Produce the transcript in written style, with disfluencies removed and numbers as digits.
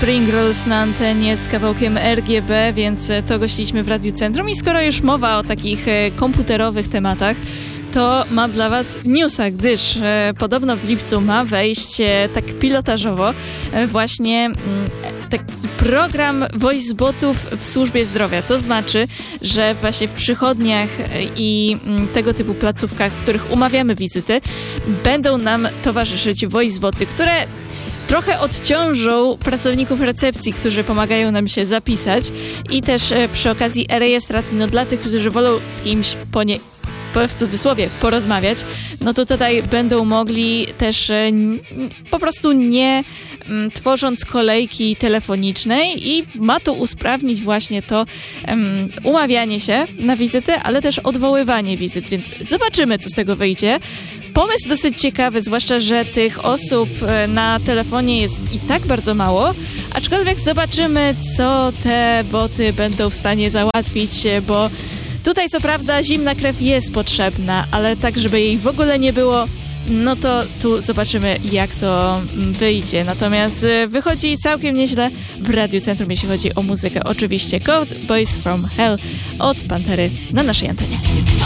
Pringles na antenie z kawałkiem RGB, więc to gościliśmy w Radiu Centrum i skoro już mowa o takich komputerowych tematach, to mam dla Was newsa, gdyż podobno w lipcu ma wejść tak pilotażowo właśnie taki program voicebotów w służbie zdrowia. To znaczy, że właśnie w przychodniach i tego typu placówkach, w których umawiamy wizyty, będą nam towarzyszyć voiceboty, które trochę odciążą pracowników recepcji, którzy pomagają nam się zapisać i też przy okazji rejestracji, dla tych, którzy wolą z kimś w cudzysłowie porozmawiać, no to tutaj będą mogli też po prostu nie tworząc kolejki telefonicznej i ma to usprawnić właśnie to umawianie się na wizyty, ale też odwoływanie wizyt, więc zobaczymy, co z tego wyjdzie. Pomysł dosyć ciekawy, zwłaszcza, że tych osób na telefonie jest i tak bardzo mało, aczkolwiek zobaczymy, co te boty będą w stanie załatwić, bo tutaj co prawda zimna krew jest potrzebna, ale tak, żeby jej w ogóle nie było, no to tu zobaczymy, jak to wyjdzie. Natomiast wychodzi całkiem nieźle w Radiu Centrum, jeśli chodzi o muzykę. Oczywiście Ghost Boys from Hell od Pantery na naszej antenie.